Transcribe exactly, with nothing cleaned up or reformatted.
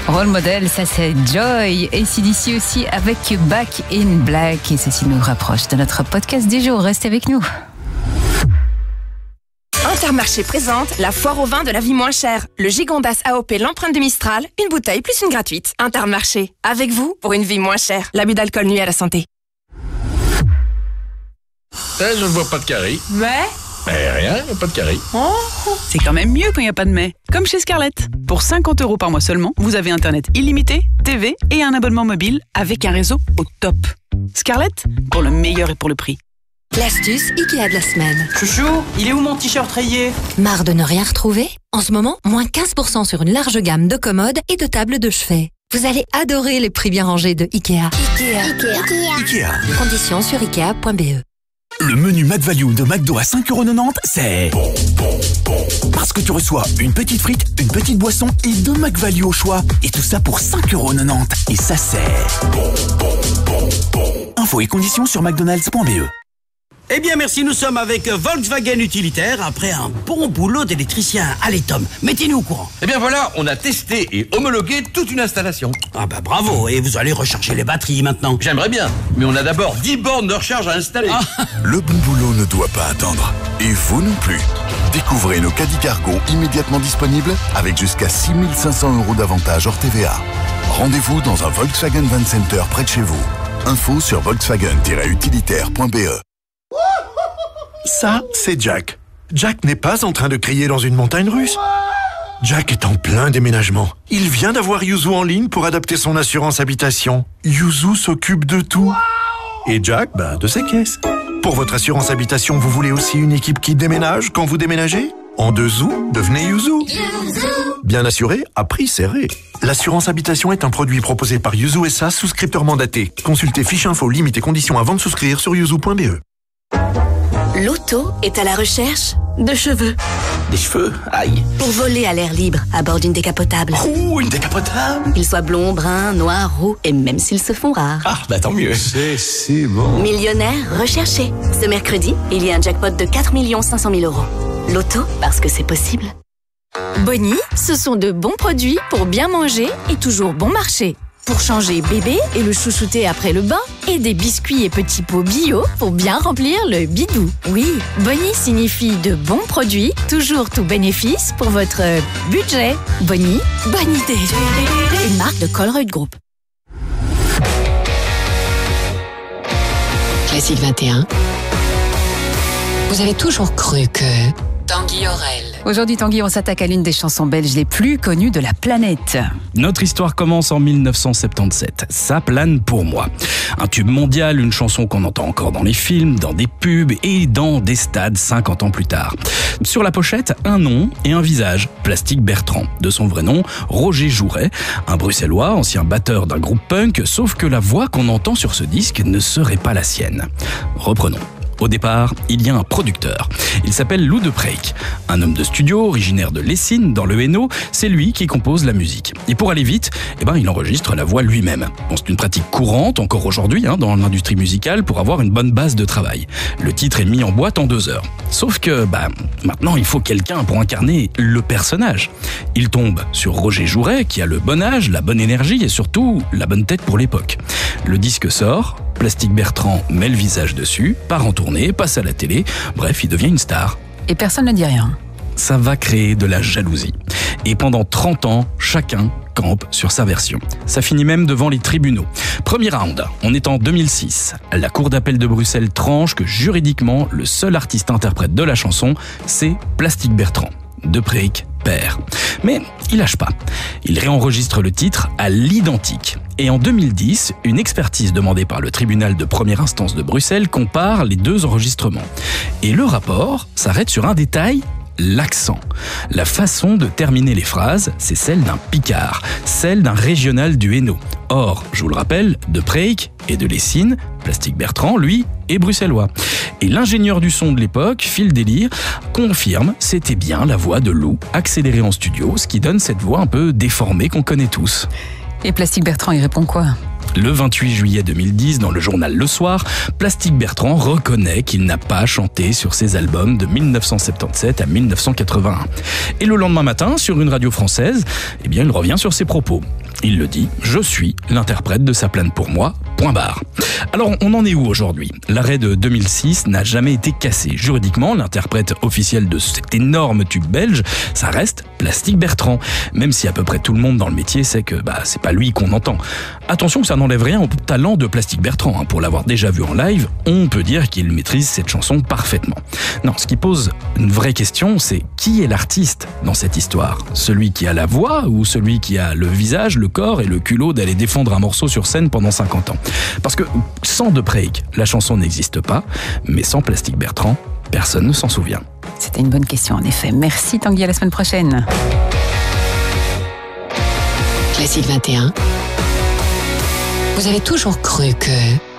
Role model, ça c'est Joy. Et c'est d'ici aussi avec Back in Black. Et ceci nous rapproche de notre podcast du jour. Restez avec nous. Intermarché présente la foire au vin de la vie moins chère. Le Gigondas A O P, l'empreinte du Mistral, une bouteille plus une gratuite. Intermarché, avec vous pour une vie moins chère. L'abus d'alcool nuit à la santé. Eh, je ne vois pas de carré. Mais Mais rien, pas de carré. oh, c'est quand même mieux quand il n'y a pas de mais. Comme chez Scarlett. Pour cinquante euros par mois seulement, vous avez Internet illimité, T V et un abonnement mobile avec un réseau au top. Scarlett, pour le meilleur et pour le prix. L'astuce Ikea de la semaine. Chouchou, il est où mon t-shirt rayé? Marre de ne rien retrouver? En ce moment, moins quinze pour cent sur une large gamme de commodes et de tables de chevet. Vous allez adorer les prix bien rangés de Ikea. Ikea. Ikea. Ikea. Conditions sur ikea point b e. Le menu McValue de McDo à cinq euros quatre-vingt-dix, c'est bon, bon, bon. Parce que tu reçois une petite frite, une petite boisson et deux McValue au choix. Et tout ça pour cinq euros quatre-vingt-dix. Et ça, c'est bon, bon, bon, bon. Infos et conditions sur mcdonalds point b e. Eh bien merci, nous sommes avec Volkswagen Utilitaire après un bon boulot d'électricien. Allez Tom, mettez-nous au courant. Eh bien voilà, on a testé et homologué toute une installation. Ah bah bravo, et vous allez recharger les batteries maintenant. J'aimerais bien, mais on a d'abord dix bornes de recharge à installer. Ah. Le bon boulot ne doit pas attendre. Et vous non plus. Découvrez nos caddies cargo immédiatement disponibles avec jusqu'à six mille cinq cents euros d'avantage hors T V A. Rendez-vous dans un Volkswagen Van Center près de chez vous. Info sur volkswagen tiret utilitaire point b e. Ça, c'est Jack. Jack n'est pas en train de crier dans une montagne russe. Jack est en plein déménagement. Il vient d'avoir Yuzu en ligne pour adapter son assurance habitation. Yuzu s'occupe de tout. Et Jack, bah, de ses caisses. Pour votre assurance habitation, vous voulez aussi une équipe qui déménage quand vous déménagez? En deux zou, devenez Yuzu. Bien assuré, à prix serré. L'assurance habitation est un produit proposé par Yuzu S A, souscripteur mandaté. Consultez fiche info, limite et conditions avant de souscrire sur yuzu point b e. L'auto est à la recherche de cheveux. Des cheveux? Aïe. Pour voler à l'air libre à bord d'une décapotable. Ouh, une décapotable. Qu'ils soient blonds, bruns, noirs, roux et même s'ils se font rares. Ah, bah tant mieux. C'est si bon. Millionnaire recherché. Ce mercredi, il y a un jackpot de quatre millions cinq cent mille euros. L'auto, parce que c'est possible. Bonnie, ce sont de bons produits pour bien manger et toujours bon marché. Pour changer bébé et le chouchouter après le bain. Et des biscuits et petits pots bio pour bien remplir le bidou. Oui, Bonnie signifie de bons produits, toujours tout bénéfice pour votre budget. Bonnie, bonne idée. Une marque de Colruyt Group. Classique vingt et un. Vous avez toujours cru que Tanguy Aurel. Aujourd'hui, Tanguy, on s'attaque à l'une des chansons belges les plus connues de la planète. Notre histoire commence en mille neuf cent soixante-dix-sept. Ça plane pour moi. Un tube mondial, une chanson qu'on entend encore dans les films, dans des pubs et dans des stades cinquante ans plus tard. Sur la pochette, un nom et un visage, Plastic Bertrand. De son vrai nom, Roger Jouret, un bruxellois, ancien batteur d'un groupe punk, sauf que la voix qu'on entend sur ce disque ne serait pas la sienne. Reprenons. Au départ, il y a un producteur. Il s'appelle Lou de Preek. Un homme de studio, originaire de Lessines, dans le Hainaut, c'est lui qui compose la musique. Et pour aller vite, eh ben, il enregistre la voix lui-même. Bon, c'est une pratique courante, encore aujourd'hui, hein, dans l'industrie musicale, pour avoir une bonne base de travail. Le titre est mis en boîte en deux heures. Sauf que, bah, maintenant, il faut quelqu'un pour incarner le personnage. Il tombe sur Roger Jouret, qui a le bon âge, la bonne énergie et surtout la bonne tête pour l'époque. Le disque sort, Plastic Bertrand met le visage dessus, part en tournée, passe à la télé, bref, il devient une star. Et personne ne dit rien. Ça va créer de la jalousie. Et pendant trente ans, chacun campe sur sa version. Ça finit même devant les tribunaux. Premier round, on est en deux mille six. La cour d'appel de Bruxelles tranche que juridiquement, le seul artiste-interprète de la chanson, c'est Plastic Bertrand. De Preek perd. Mais il lâche pas. Il réenregistre le titre à l'identique. Et en deux mille dix, une expertise demandée par le tribunal de première instance de Bruxelles compare les deux enregistrements. Et le rapport s'arrête sur un détail, l'accent. La façon de terminer les phrases, c'est celle d'un Picard, celle d'un régional du Hainaut. Or, je vous le rappelle, de Preek et de Lessines, Plastic Bertrand, lui, est bruxellois. Et l'ingénieur du son de l'époque, Phil Délire, confirme c'était bien la voix de Lou, accélérée en studio, ce qui donne cette voix un peu déformée qu'on connaît tous. Et Plastic Bertrand, il répond quoi ? Le vingt-huit juillet deux mille dix, dans le journal Le Soir, Plastic Bertrand reconnaît qu'il n'a pas chanté sur ses albums de mille neuf cent soixante-dix-sept à mille neuf cent quatre-vingt-un. Et le lendemain matin, sur une radio française, eh bien, il revient sur ses propos. Il le dit, « Je suis l'interprète de Ça plane pour moi, point barre ». Alors, on en est où aujourd'hui ? L'arrêt de deux mille six n'a jamais été cassé. Juridiquement, l'interprète officiel de cet énorme tube belge, ça reste Plastic Bertrand. Même si à peu près tout le monde dans le métier sait que bah, c'est pas lui qu'on entend. Attention que ça n'enlève rien au talent de Plastic Bertrand. Hein. Pour l'avoir déjà vu en live, on peut dire qu'il maîtrise cette chanson parfaitement. Non, ce qui pose une vraie question, c'est qui est l'artiste dans cette histoire ? Celui qui a la voix ou celui qui a le visage, le corps et le culot d'aller défendre un morceau sur scène pendant cinquante ans. Parce que sans De Preik, la chanson n'existe pas, mais sans Plastic Bertrand, personne ne s'en souvient. C'était une bonne question en effet. Merci Tanguy, à la semaine prochaine. Classique vingt et un. Vous avez toujours cru que